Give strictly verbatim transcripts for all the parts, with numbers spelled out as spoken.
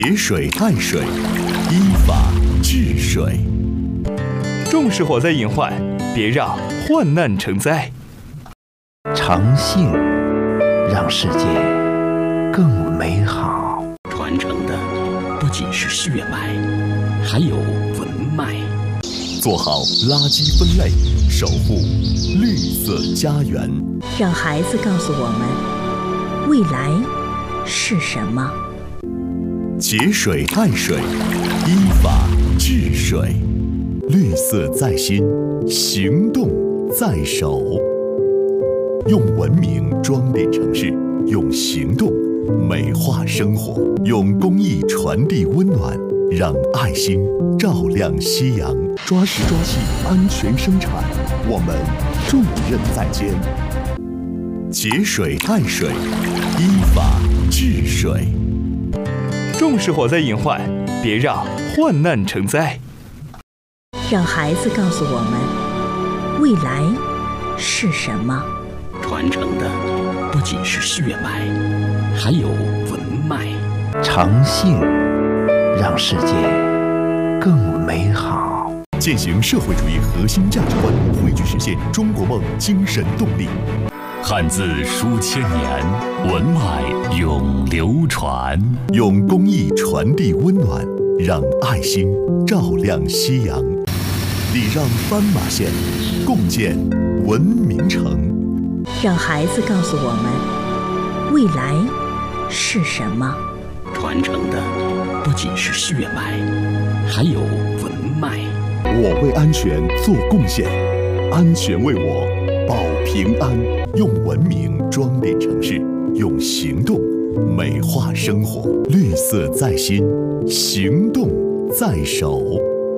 节水爱水，依法治水。 重视火灾隐患，别让患难成灾。 诚信让世界更美好。 传承的不仅是血脉，还有文脉。 做好垃圾分类，守护绿色家园。 让孩子告诉我们，未来是什么。 节水爱水，依法治水。绿色在心，行动在手。用文明装点城市，用行动美化生活，用公益传递温暖，让爱心照亮夕阳。抓实抓细，安全生产，我们重任在肩。节水爱水，依法治水。 重视火灾隐患，别让患难成灾。 让孩子告诉我们，未来是什么。 传承的不仅是血脉，还有文脉。 诚信让世界更美好。 践行社会主义核心价值观，汇聚实现中国梦精神动力。 汉字书千年，文脉永流传。 用公益传递温暖，让爱心照亮夕阳。礼让斑马线，共建文明城。 让孩子告诉我们，未来是什么。 传承的不仅是血脉，还有文脉。 我为安全做贡献，安全为我保平安。用文明装点城市，用行动美化生活。绿色在心，行动在手。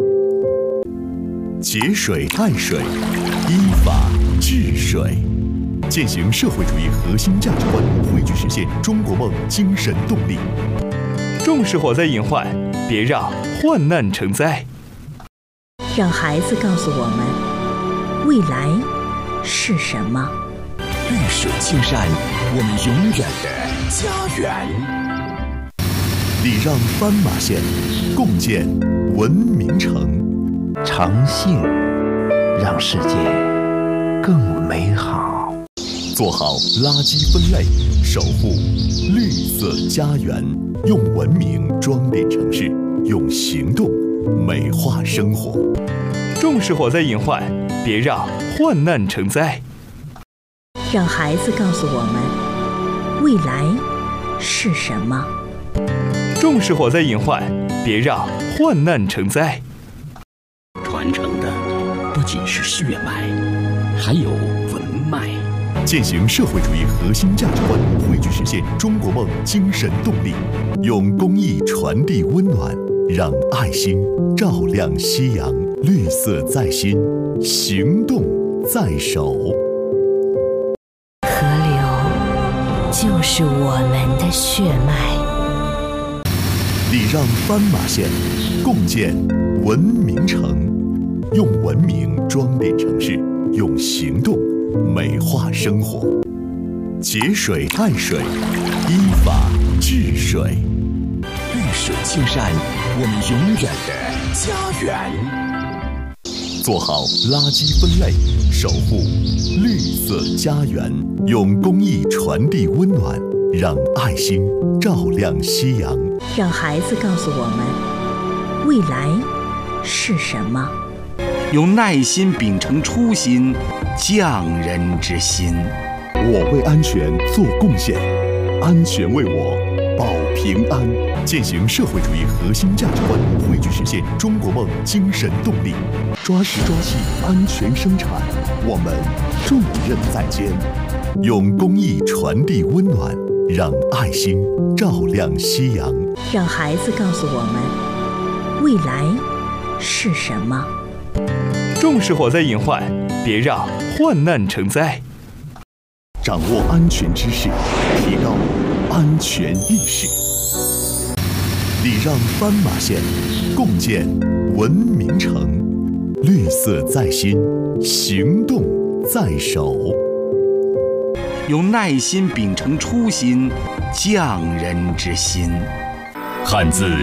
节水爱水，依法治水。践行社会主义核心价值观，汇聚实现中国梦精神动力。 重视火灾隐患，别让患难成灾。 让孩子告诉我们，未来是什么。 绿水青山，我们永远的家园。 礼让斑马线，共建文明城。 诚信让世界更美好。 做好垃圾分类，守护绿色家园。用文明装点城市，用行动美化生活。 重视火灾隐患，别让患难成灾。 让孩子告诉我们，未来是什么。 重视火灾隐患，别让患难成灾。 传承的不仅是血脉，还有文脉。 践行社会主义核心价值观，汇聚实现中国梦精神动力。用公益传递温暖，让爱心照亮夕阳。绿色在心，行动在手。 河流就是我们的血脉。 礼让斑马线，共建文明城。用文明装点城市，用行动美化生活。节水爱水，依法治水。 绿水青山，我们永远的家园。 做好垃圾分类，守护绿色家园。用公益传递温暖，让爱心照亮夕阳。 让孩子告诉我们，未来是什么。 用耐心秉承初心，匠人之心。 我为安全做贡献，安全为我保平安。践行社会主义核心价值观，汇聚实现中国梦精神动力。抓实抓细，安全生产，我们重任在肩。用公益传递温暖，让爱心照亮夕阳。 让孩子告诉我们，未来是什么。 重视火灾隐患，别让患难成灾。 掌握安全知识，提高安全意识。礼让斑马线，共建文明城。绿色在心，行动在手。 用耐心秉承初心，匠人之心。 汉字